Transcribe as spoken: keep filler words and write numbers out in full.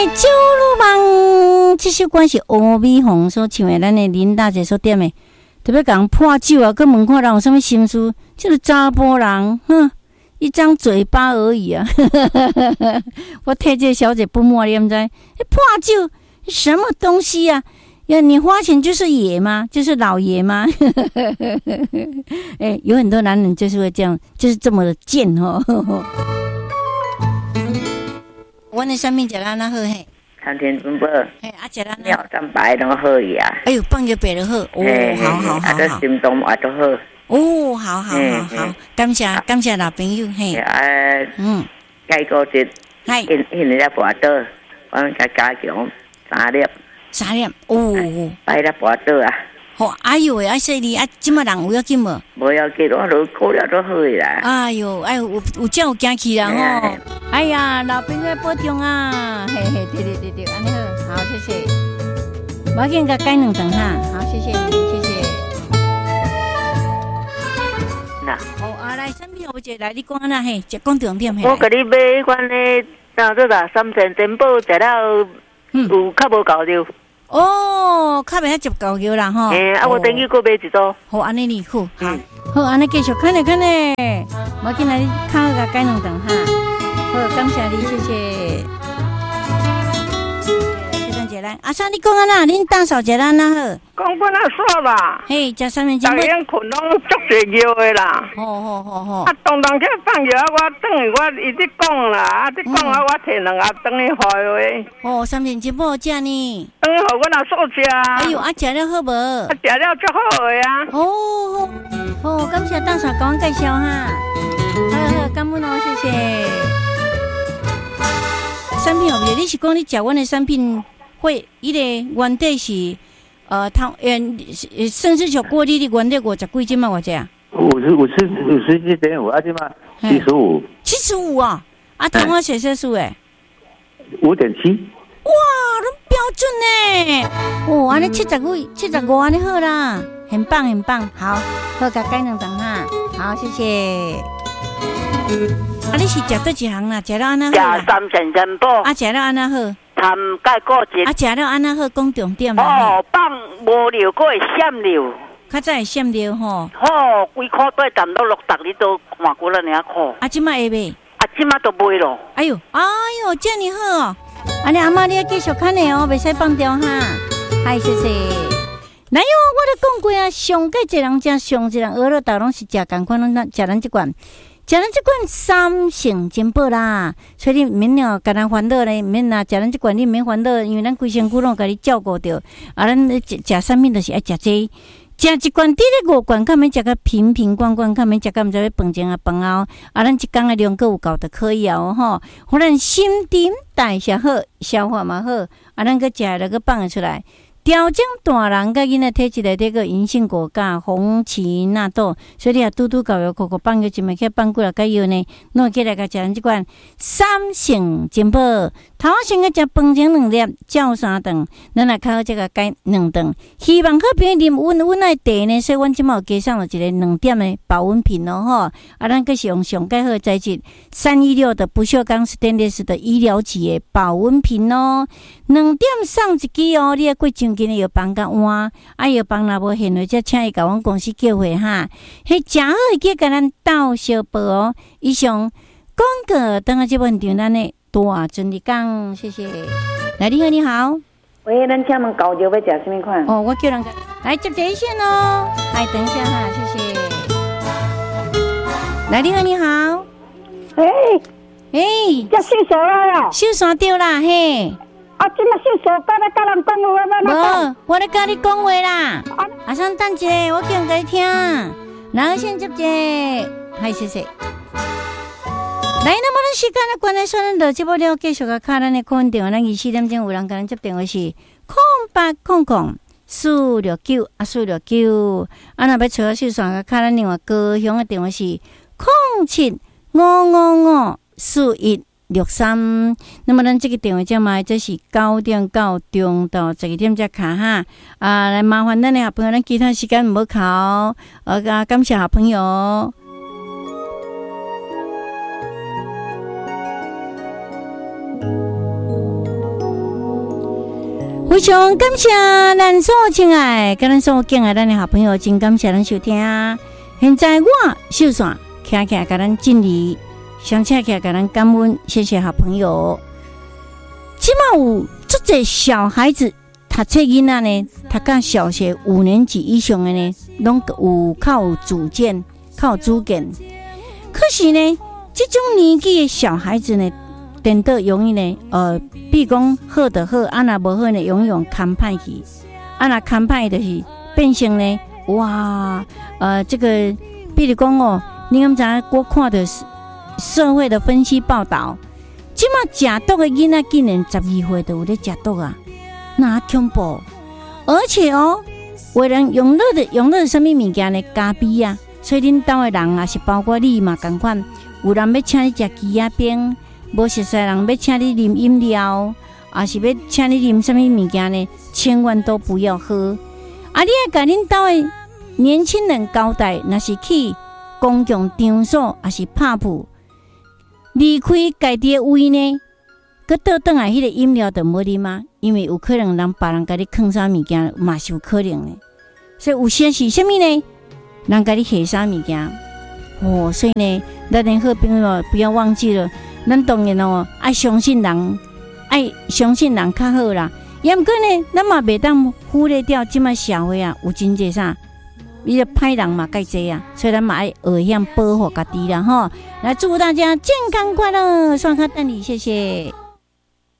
酒路梦这首歌是欧美红所唱的，咱的林大姐所点的，特别讲破酒啊，跟问看人有什么心思，就是查甫人，哼，一张嘴巴而已啊！我替这小姐不满，你们知？破酒什么东西啊？要你花钱就是爷吗？就是老爷吗？哎，有很多男人就是会这样，就是这么的贱哦。我那上面食咱那好嘿， 参天尊宝， 嘿啊食咱尿蛋白拢好呀。 哎呦，半个白都好，哦，好好好好， 啊，心动也都好。 哦，好好好好，感谢感谢老朋友嘿。 啊， 嗯， 介个节， 系， 现现在跋倒，我们加加强三粒。 三粒哦， 摆咧跋倒啊！ 好，哎呦喂，啊细哩啊，即么人有要紧无？ 无要紧，我都过了都好啦。哎呦，哎有有这有惊气啦吼！哎呀，老朋友保重啊！嘿嘿，对对对对，安尼好，好谢谢。我给你个改两顿哈，好谢谢你，谢谢。 那好啊，来产品有一个来，你讲安那嘿，就讲重点嘿。 我甲你买款咧，当做啦，三千珍宝食了，有较无够着。 哦，较袂遐接够球啦吼。 诶，啊，我等于搁买一组。 好，安尼你好，好，好，安尼继续看咧看咧。我今来看个改两顿哈。好，感谢你，谢谢。谢谢姐来，阿三你讲啊啦，恁大嫂姐咱那好。 讲本来煞啦。 嘿，食三面钟。 逐个困拢足济药的啦。 好好好好。 啊，当当去放药，我等于我一直讲啦，啊，你讲啊，我摕两盒等于回话。 哦，三面钟不好食呢。 等于互我若素食。 哎呦，啊，食了好无？ 啊，食了足好的啊。 哦，好，感谢大嫂甲我介绍哈。好好，感恩哦，谢谢。产品有无？你是讲你食阮的产品会，伊个原底是呃，汤呃，甚至小锅里的原底五十几斤嘛，我这样。 五十五十五十七点五，啊，这嘛七十五。 七十五啊！啊，糖化血色素诶。 五点七。 哇，拢标准呢！哦，安尼七十五、七十五安尼好啦，很棒很棒，好，好甲改两顿哈，好，谢谢。啊，你是食倒一行啦？食了安那好？ 食三千珍宝。 啊，食了安那好？ 参钙果汁。 啊，食了安那好？讲重点啦。 哦，放无流，佫会闪流。 较早会闪流吼。 哦，规块都站到六十，你都换过了尔块。 啊，即摆会卖？ 啊，即摆都卖咯。 哎呦，哎呦，这么好哦！安尼阿妈，你要继续看的哦，袂使放掉哈。嗨，谢谢。来哟，我都讲过啊，上个一人食，上一人鹅肉豆拢是食共款，拢食咱这款，食咱这款三成珍宝啦。所以你免了，甲咱烦恼咧，免啦，食咱这款你免烦恼，因为咱规身躯拢甲你照顾着。啊，咱食食啥物就是爱食这。食一罐滴咧五罐，较免食个瓶瓶罐罐，较免食个毋知要饭前啊饭后，啊，咱一工的量够有够就可以哦吼。互咱新陈代谢好，消化嘛好，啊，咱个食了个放出来。调整大人甲囡仔体质内底个银杏果苷、红芪纳豆，所以你啊拄拄搞药，口口放个一枚去放几啊个药呢，弄起来甲食咱即款三成珍宝。头先个食饭前两粒，照三顿，咱来靠这个改两顿。希望好朋友啉温温的茶呢，所以阮即马有加上了一个两点的保温瓶咯吼。啊，咱个是用上盖好的材质，三一六的不锈钢斯坦利斯的医疗级的保温瓶咯。两点送一支哦，你啊过上紧的药房甲换，啊药房若无现货，则请伊甲阮公司叫回哈。迄诚好会记甲咱斗小报哦。以上广告等下即问题咱的大真理讲，谢谢。来，你好，你好。 喂，咱请问高椒要食什么款？ 哦，我叫人来接这一线哦。来，等一下哈，谢谢。来，你好，你好。 哎哎， 这秀嫂啦， 秀山对啦，嘿。 啊，即马秀嫂甲咱甲人讲话要无，我咧甲你讲话啦。啊，先等一下，我叫人甲你听。然后先接者，嗨，谢谢。来，那么咱时间的关系，咱就节目了，继续甲卡咱的空电话，咱二四点钟有人甲咱接电话是空八空空四六九啊四六九，啊若要找我秀山甲卡咱另外高雄的电话是空七五五五四一六三。那么咱这个电话将嘛，这是九点到中到十二点才卡哈啊，来麻烦咱的好朋友，咱其他时间唔好考，呃，感谢好朋友。 非常感谢咱所有亲爱跟咱所有敬爱咱的好朋友，真感谢咱收听。现在我秀伞徛起来给咱敬礼，相请起来给咱感恩，谢谢好朋友。即马有足侪小孩子读册囡仔呢，读到小学五年级以上的呢，拢有靠有主见，靠有主见。可是呢，这种年纪的小孩子呢，颠倒容易呢，呃，比如讲好就好，啊若无好呢，永远看歹去，啊若看歹就是变成呢，哇，呃，这个比如讲哦，你敢知影？我看的社会的分析报道，即马食毒的囡仔竟然十二岁就有咧食毒啊，那恐怖！而且哦，有人用乐的用乐什么物件呢？咖啡啊，所以恁兜的人啊，是包括你嘛，同款，有人要请你食鸡仔饼。无熟悉人要请你啉饮料，也是要请你啉什么物件呢？千万都不要喝。啊，你要甲恁兜的年轻人交代，若是去公共场所，也是拍铺，离开家己的位呢，佮倒转来，迄个饮料就无啉啊，因为有可能人别人甲你囥啥物件，嘛是有可能的。所以有些是什么呢？人甲你下啥物件？哦，所以呢，咱的好朋友不要忘记了。咱当然哦，爱相信人，爱相信人较好啦。也毋过呢，咱嘛袂当忽略掉即摆社会啊，有真济啥，伊个歹人嘛介济啊，所以咱嘛爱学晓保护家己啦吼。来祝福大家健康快乐，双卡等你，谢谢。